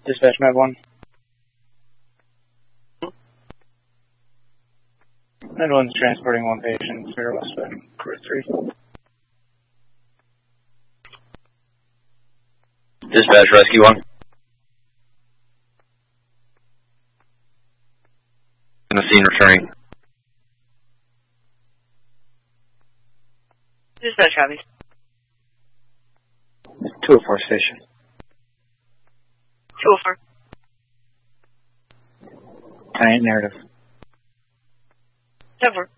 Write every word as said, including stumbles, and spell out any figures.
Dispatch Med one. Med one's transporting one patient, Spirit Westbound, Crew three. Dispatch Rescue one. In the scene returning. Dispatch copy. two oh four station. two oh four. Client narrative. ten four.